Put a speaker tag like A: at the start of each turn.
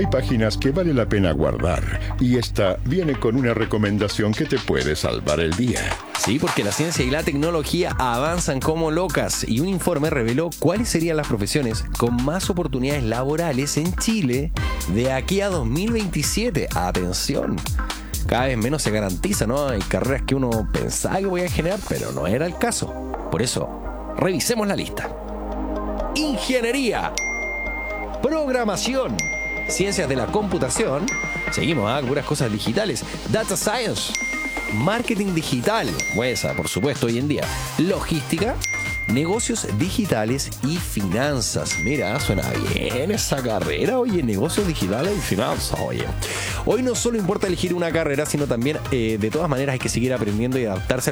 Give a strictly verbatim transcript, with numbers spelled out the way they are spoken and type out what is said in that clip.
A: Hay páginas que vale la pena guardar y esta viene con una recomendación que te puede salvar el día.
B: Sí, porque la ciencia y la tecnología avanzan como locas y un informe reveló cuáles serían las profesiones con más oportunidades laborales en Chile de aquí a dos mil veintisiete. Atención, cada vez menos se garantiza, ¿no? Hay carreras que uno pensaba que podía generar, pero no era el caso. Por eso, revisemos la lista. Ingeniería, programación, ciencias de la computación, seguimos a ¿eh? puras cosas digitales, data science, marketing digital, esa por supuesto hoy en día, logística, negocios digitales y finanzas. Mira, suena bien esa carrera, oye, negocios digitales y finanzas, oye. Hoy no solo importa elegir una carrera, sino también eh, de todas maneras hay que seguir aprendiendo y adaptarse